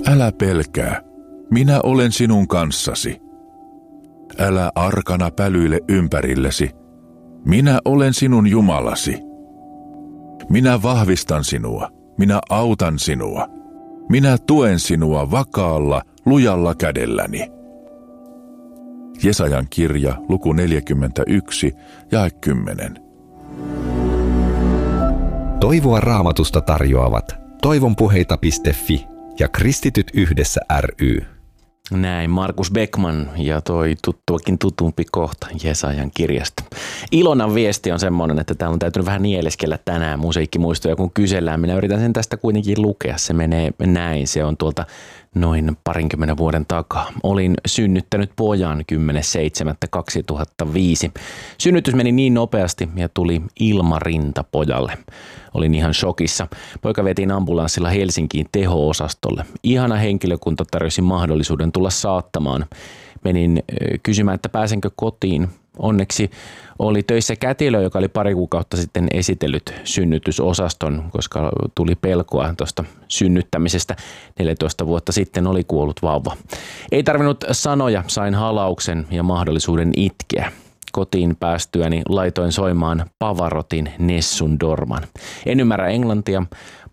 Älä pelkää, minä olen sinun kanssasi. Älä arkana pälyile ympärillesi, minä olen sinun Jumalasi. Minä vahvistan sinua, minä autan sinua, minä tuen sinua vakaalla, lujalla kädelläni. Jesajan kirja, luku 41, jae 10. Toivoa Raamatusta tarjoavat toivonpuheita.fi ja Kristityt yhdessä ry. Näin Markus Beckman ja toi tutumpi kohta Jesajan kirjasta. Ilonan viesti on semmoinen, että täällä on täytynyt vähän nieleskellä tänään musiikkimuistoja, kun kysellään. Minä yritän sen tästä kuitenkin lukea. Se menee näin. Se on tuolta noin 20 vuoden takaa. Olin synnyttänyt pojan 10.7.2005. Synnytys meni niin nopeasti ja tuli ilmarinta pojalle. Olin ihan shokissa. Poika vietiin ambulanssilla Helsinkiin teho-osastolle. Ihana henkilökunta tarjosi mahdollisuuden tulla saattamaan. Menin kysymään, että pääsenkö kotiin. Onneksi oli töissä kätilö, joka oli pari kuukautta sitten esitellyt synnytysosaston, koska tuli pelkoa tuosta synnyttämisestä. 14 vuotta sitten oli kuollut vauva. Ei tarvinnut sanoja, sain halauksen ja mahdollisuuden itkeä. Kotiin päästyäni laitoin soimaan Pavarotin Nessun Dorman. En ymmärrä englantia.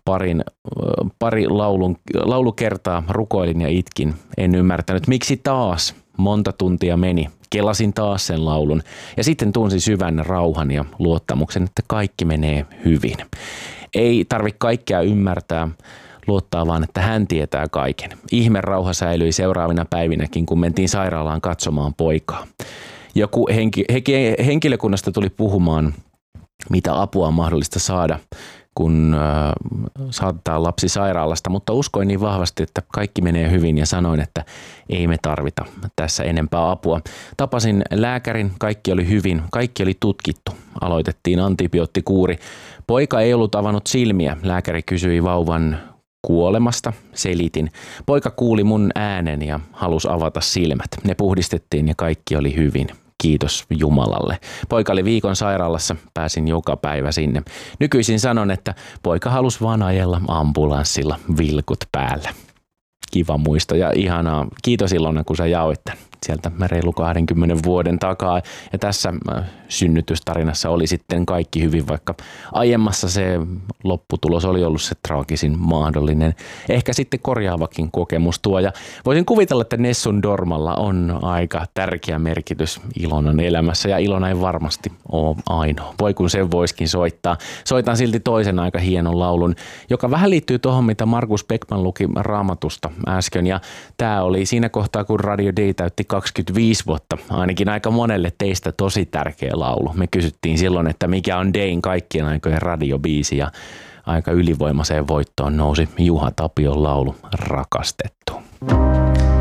Pari laulukertaa rukoilin ja itkin. En ymmärtänyt, miksi taas. Monta tuntia meni. Kelasin taas sen laulun ja sitten tunsin syvän rauhan ja luottamuksen, että kaikki menee hyvin. Ei tarvitse kaikkea ymmärtää, luottaa vaan, että hän tietää kaiken. Ihme rauha säilyi seuraavina päivinäkin, kun mentiin sairaalaan katsomaan poikaa. Joku henkilökunnasta tuli puhumaan, mitä apua on mahdollista saada, kun saatetaan lapsi sairaalasta, mutta uskoin niin vahvasti, että kaikki menee hyvin ja sanoin, että ei me tarvita tässä enempää apua. Tapasin lääkärin, kaikki oli hyvin, kaikki oli tutkittu. Aloitettiin antibioottikuuri. Poika ei ollut avannut silmiä. Lääkäri kysyi vauvan kuolemasta, selitin. Poika kuuli mun äänen ja halusi avata silmät. Ne puhdistettiin ja kaikki oli hyvin. Kiitos Jumalalle. Poika oli viikon sairaalassa, pääsin joka päivä sinne. Nykyisin sanon, että poika halusi vaan ajella ambulanssilla vilkut päällä. Kiva muisto ja ihanaa. Kiitos Ilona, kun sä jaoit tämän sieltä reilu 20 vuoden takaa. Ja tässä synnytystarinassa oli sitten kaikki hyvin, vaikka aiemmassa se lopputulos oli ollut se traagisin mahdollinen. Ehkä sitten korjaavakin kokemus tuo. Ja voisin kuvitella, että Nessun Dormalla on aika tärkeä merkitys Ilonan elämässä. Ja Ilona ei varmasti ole ainoa. Voi kun sen voisikin soittaa. Soitan silti toisen aika hienon laulun, joka vähän liittyy tuohon, mitä Markus Beckman luki Raamatusta äsken. Ja tämä oli siinä kohtaa, kun Radio Day täytti 25 vuotta. Ainakin aika monelle teistä tosi tärkeä laulu. Me kysyttiin silloin, että mikä on Dayn kaikkien aikojen radiobiisi ja aika ylivoimaiseen voittoon nousi Juha Tapion laulu Rakastettu.